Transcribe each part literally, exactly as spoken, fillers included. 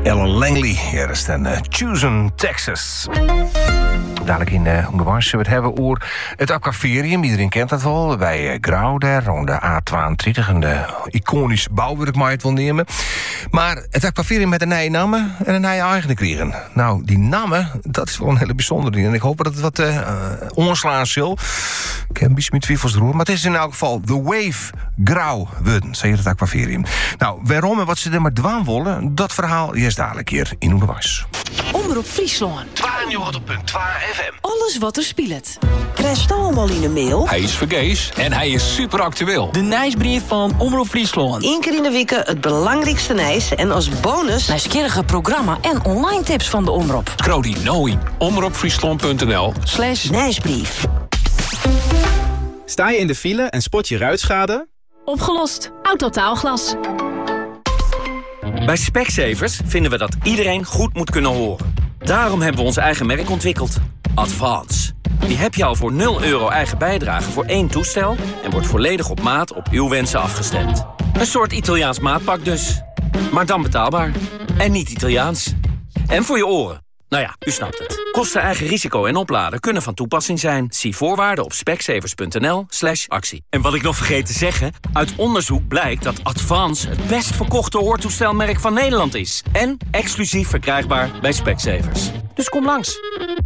Ellen Langley, hier is dan uh, Choosing Texas. Dadelijk in uh, Onderwijs zullen we het hebben over het aquavarium. Iedereen kent dat wel. Bij uh, Grauw daar, rond de A tweeëntwintig. Een uh, iconisch bouwwerk, maar je het wil nemen. Maar het aquavarium met een nieuwe namen en een nieuwe eigenaar kregen. Nou, die namen, dat is wel een hele bijzondere ding. En ik hoop dat het wat uh, omslaan zal. Ik heb een beetje met twijfels erover. Maar het is in elk geval The Wave Grauw worden, zei het aquavarium. Nou, waarom en wat ze er maar dwaan willen, dat verhaal is dadelijk hier in Onderwijs. Omroep Friesland. tweeënnegentig komma twee F M. Alles wat er speelt. Krijg je allemaal in de mail? Hij is vergees en hij is super actueel. De nieuwsbrief van Omroep Friesland. Eén keer in de week het belangrijkste nieuws en als bonus Nieuwsgierige programma en online tips van de omroep. Scroll die nou in omroepfriesland.nl Slash nieuwsbrief. Sta je in de file en spot je ruitschade? Opgelost. Autotaalglas. Bij Specsavers vinden we dat iedereen goed moet kunnen horen. Daarom hebben we ons eigen merk ontwikkeld. Advance. Die heb je al voor nul euro eigen bijdrage voor één toestel en wordt volledig op maat op uw wensen afgestemd. Een soort Italiaans maatpak dus. Maar dan betaalbaar. En niet Italiaans. En voor je oren. Nou ja, u snapt het. Kosten, eigen risico en opladen kunnen van toepassing zijn. Zie voorwaarden op specsavers.nl slash actie. En wat ik nog vergeet te zeggen, uit onderzoek blijkt dat Advance het best verkochte hoortoestelmerk van Nederland is. En exclusief verkrijgbaar bij Specsavers. Dus kom langs.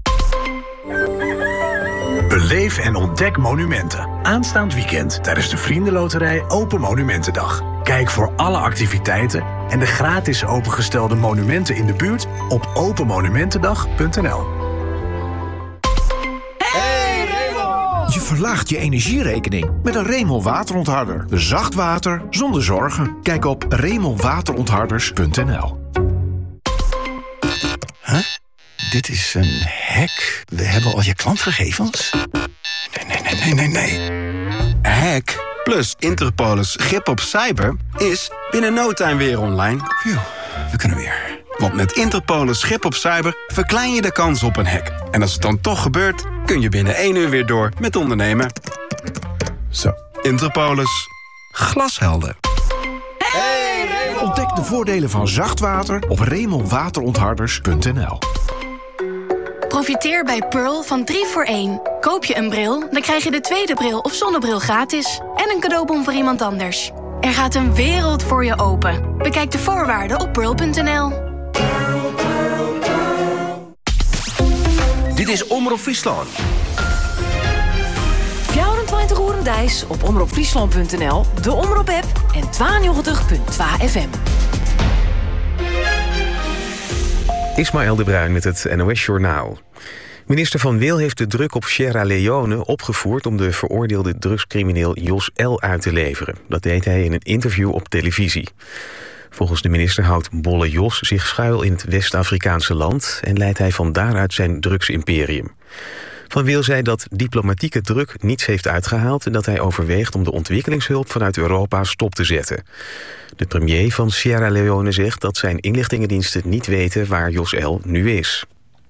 Beleef en ontdek monumenten. Aanstaand weekend tijdens de Vriendenloterij Open Monumentendag. Kijk voor alle activiteiten en de gratis opengestelde monumenten in de buurt op open monumentendag punt n l. Hey Remel! Je verlaagt je energierekening met een Remel waterontharder. Zacht water zonder zorgen. Kijk op remel waterontharders punt n l. Huh? Dit is een hack. We hebben al je klantgegevens. Nee, nee, nee, nee, nee, nee. Hack plus Interpolis grip op cyber is binnen no time weer online. Phew, we kunnen weer. Want met Interpolis grip op cyber verklein je de kans op een hack. En als het dan toch gebeurt, kun je binnen één uur weer door met ondernemen. Zo, Interpolis. Glashelder. Hey, Remel! Ontdek de voordelen van zacht water op remel waterontharders punt n l. Profiteer bij Pearl van drie voor één. Koop je een bril, dan krijg je de tweede bril of zonnebril gratis. En een cadeaubon voor iemand anders. Er gaat een wereld voor je open. Bekijk de voorwaarden op pearl punt n l. Dit is Omroep Friesland. vierentwintig uur een dijs op omroepfriesland punt n l, de Omroep-app en tweeënnegentig komma twee F M. Ismaël de Bruin met het N O S-journaal. Minister Van Wil heeft de druk op Sierra Leone opgevoerd om de veroordeelde drugscrimineel Jos L. uit te leveren. Dat deed hij in een interview op televisie. Volgens de minister houdt Bolle Jos zich schuil in het West-Afrikaanse land en leidt hij van daaruit zijn drugsimperium. Van Wil zei dat diplomatieke druk niets heeft uitgehaald en dat hij overweegt om de ontwikkelingshulp vanuit Europa stop te zetten. De premier van Sierra Leone zegt dat zijn inlichtingendiensten niet weten waar Jos L. nu is.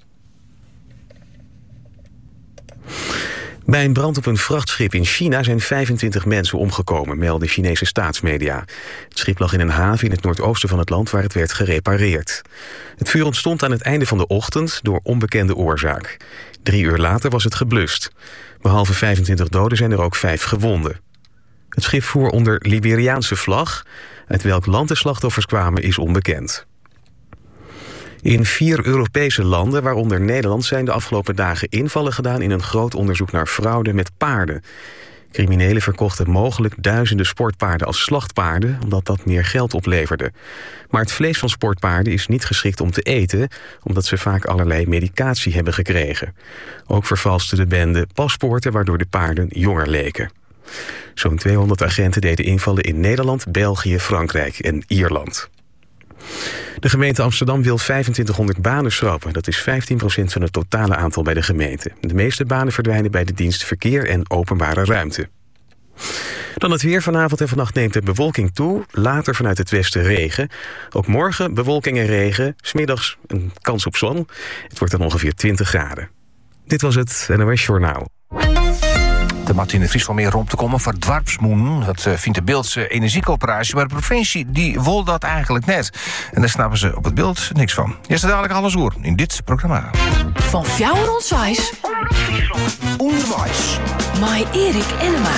Bij een brand op een vrachtschip in China zijn vijfentwintig mensen omgekomen, melden Chinese staatsmedia. Het schip lag in een haven in het noordoosten van het land waar het werd gerepareerd. Het vuur ontstond aan het einde van de ochtend door onbekende oorzaak. Drie uur later was het geblust. Behalve vijfentwintig doden zijn er ook vijf gewonden. Het schip voer onder Liberiaanse vlag. Uit welk land de slachtoffers kwamen is onbekend. In vier Europese landen, waaronder Nederland, zijn de afgelopen dagen invallen gedaan in een groot onderzoek naar fraude met paarden. Criminelen verkochten mogelijk duizenden sportpaarden als slachtpaarden, omdat dat meer geld opleverde. Maar het vlees van sportpaarden is niet geschikt om te eten, omdat ze vaak allerlei medicatie hebben gekregen. Ook vervalste de bende paspoorten, waardoor de paarden jonger leken. Zo'n tweehonderd agenten deden invallen in Nederland, België, Frankrijk en Ierland. De gemeente Amsterdam wil vijfentwintighonderd banen schrappen. Dat is vijftien procent van het totale aantal bij de gemeente. De meeste banen verdwijnen bij de dienst Verkeer en Openbare Ruimte. Dan het weer. Vanavond en vannacht neemt de bewolking toe. Later vanuit het westen regen. Ook morgen bewolking en regen. 's Middags een kans op zon. Het wordt dan ongeveer twintig graden. Dit was het N O S Journaal. De mat in het Friesland meer rond te komen voor dwarpsmoen. Dat uh, vindt de Beeldse Energiecoöperatie, maar de provincie die wil dat eigenlijk net. En daar snappen ze op het beeld niks van. Eerst dadelijk alles oer in dit programma. Van Fjouwer Onswijs. Onderwijs. Mai Erik Enema.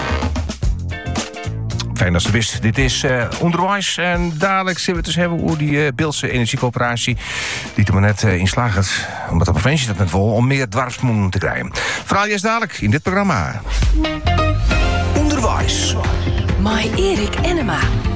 Fijn dat ze wist. Dit is uh, onderwijs. En dadelijk zullen we het dus hebben over die uh, Beeldse Energiecoöperatie. Die er maar net uh, in slaagt, omdat de provincie dat net wil, om meer dwarfsmoen te krijgen. Verhaal je eens dadelijk in dit programma. Onderwijs. Mai Erik Enema.